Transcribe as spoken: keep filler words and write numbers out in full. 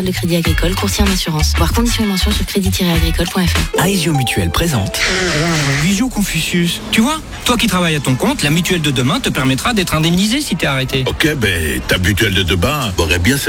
Le Crédit Agricole, courtier en assurance. Voir conditions et mentions sur crédit tiret agricole point f r. Aesio Mutuelle présente Visio Confucius. Tu vois, toi qui travailles à ton compte, la mutuelle de demain te permettra d'être indemnisé si t'es arrêté. Ok, ben ta mutuelle de demain aurait bien